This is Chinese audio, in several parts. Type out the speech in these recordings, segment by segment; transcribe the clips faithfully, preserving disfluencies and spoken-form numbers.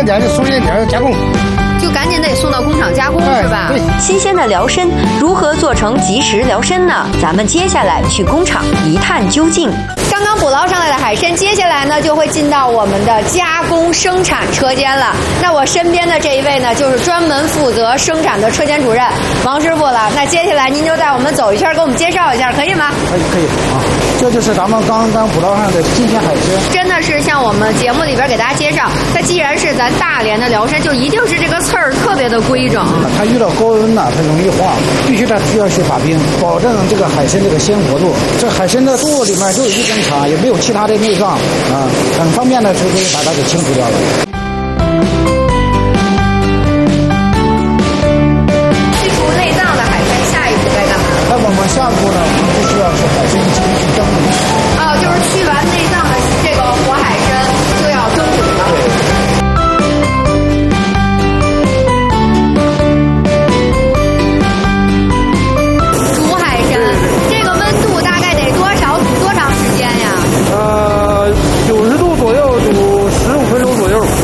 两天就送人家加工。 就赶紧得送到工厂加工、哎、是吧？ 对， 新鲜的辽参如何做成即食辽参呢？咱们接下来去工厂一探究竟。 刚刚捕捞上来的海参，接下来呢就会进到我们的加工生产车间了。那我身边的这一位呢，就是专门负责生产的车间主任王师傅了。那接下来您就带我们走一圈，给我们介绍一下，可以吗？ 可以，可以啊。这就是咱们刚刚捕捞上的新鲜海参， 真的是像我们节目里边给大家介绍，它既然是咱大连的辽参，就一定是这个刺儿特别的规整。 它遇到高温呢，它容易化，必须它需要去把冰，保证这个海参这个鲜活度。这海参的肚子里面就有一根肠，也没有其他的内脏啊，很方便的就可以把它给清除掉了。 去除内脏的海参，下一步该干嘛？ 那我们下一步呢，我们就需要是海参进行去蒸煮。 哦，就是去完内脏的这个活海参就要蒸煮了。煮海参，这个温度大概得多少煮多长时间呀？ 呃，九十度左右，煮十五分钟左右。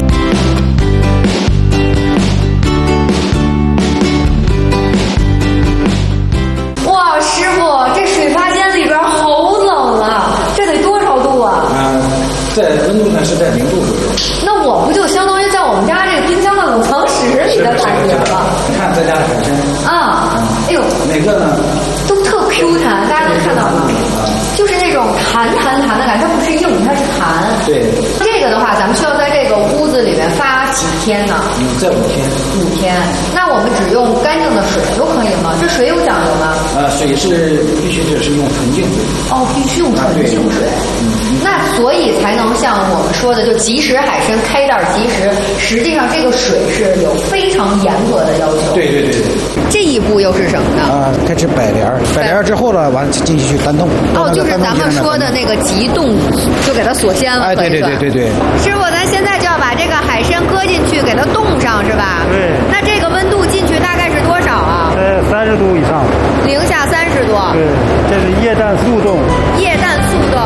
哇，师傅，这水发间里边好冷啊！这得多少度啊？ 啊、呃，在温度呢是在零度左右。 那我不就相当于在我们家这个冰箱的冷藏室里的感觉了？ 你看咱家的海参啊，嗯、哎呦， 每个呢都特 Q 弹，大家能看到吗？就是那种弹弹弹的感觉，它不是硬，它是弹。 对。 这个的话，咱们需要在这个屋子里面发几天呢？ 嗯，在五天。 五天。那我们只用干净的水都可以吗？这水有讲究吗？ 呃，水是必须得是用纯净水。 哦，必须用纯净水。 嗯。 那所以才能像我们说的，就即食海参开袋即食。实际上，这个水是有非常严格的要求。 对对对对。 这一步又是什么呢？ 啊、呃，开始摆帘儿，摆帘儿之后呢，完进去去单冻。 哦，就是咱们说的那个急冻，就给它锁鲜了。 哎，对对对对对。 师傅，咱现在就要把这个海参搁进去，给它冻上，是吧？ 对。 那这个温度进去大概是多少啊？ 在三十度以上。 零下三十度。 对，这是液氮速冻。 液氮速冻。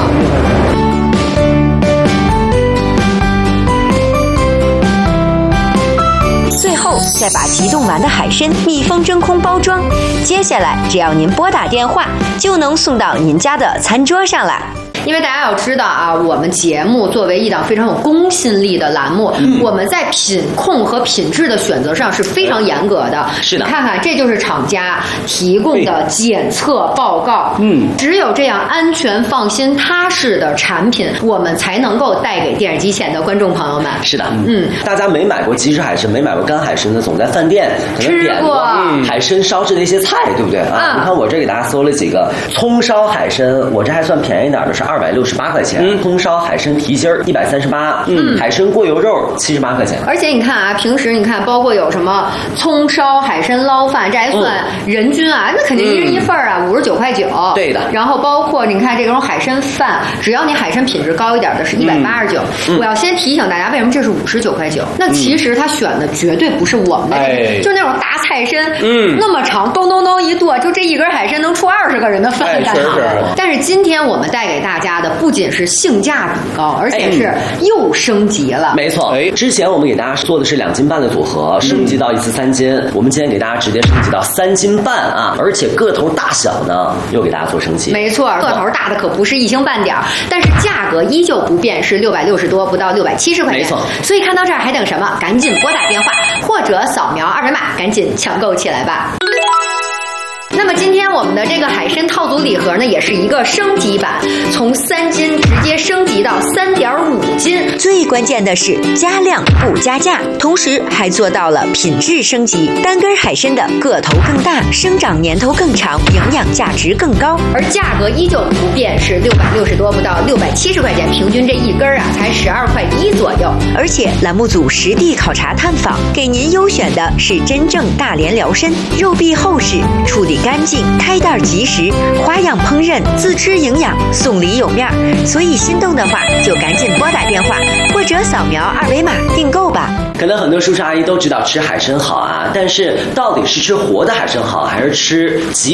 最后再把急冻完的海参密封真空包装，接下来只要您拨打电话，就能送到您家的餐桌上了。 因为大家要知道啊，我们节目作为一档非常有公信力的栏目，嗯、我们在品控和品质的选择上是非常严格的。 是的， 你看看，这就是厂家提供的检测报告。 嗯， 只有这样安全、放心、踏实的产品，我们才能够带给电视机前的观众朋友们。 是的，嗯，大家没买过即食海参，没买过干海参的，总在饭店可能点过海参烧制的一些菜，对不对啊？ 嗯、 你看我这给大家搜了几个葱烧海参，我这还算便宜点的，是二百六十八块钱。嗯，葱烧海参蹄筋儿一百三十八，嗯，海参过油肉七十八块钱。 而且你看啊，平时你看，包括有什么葱烧海参捞饭，这还算人均啊，嗯、那肯定一人一份啊，五十九块九。 对的。 然后包括你看这种海参饭，只要你海参品质高一点的是一百八十九。我要先提醒大家，为什么这是五十九块九？那其实他选的绝对不是我们的，哎、就是那种大菜参，嗯，那么长，咚咚咚一剁，就这一根海参能出二十个人的饭干嘛？但是今天我们带给大家的不仅是性价比高，而且是又升级了。 没错，哎，之前我们给大家做的是两斤半的组合，升级到一次三斤。我们今天给大家直接升级到三斤半啊，而且个头大小呢又给大家做升级。 没错，个头大的可不是一星半点，但是价格依旧不变，是六百六十多，不到六百七十块钱。 没错， 所以看到这儿还等什么？赶紧拨打电话或者扫描二维码，赶紧抢购起来吧。那么今天我们的这个海参套组礼盒呢，也是一个升级版，从三斤直接升级到三点五斤。 最关键的是加量不加价，同时还做到了品质升级。单根海参的个头更大，生长年头更长，营养价值更高， 而价格依旧不变，是六百六十多，不到六百七十块钱，平均这一根啊才十二块一左右。 而且栏目组实地考察探访，给您优选的是真正大连辽参，肉壁厚实，处理干净，开袋即食，花样烹饪，自吃营养，送礼有面。所以心动的话就赶紧拨打电话或者扫描二维码订购吧。 可能很多叔叔阿姨都知道吃海参好啊，但是到底是吃活的海参好，还是吃即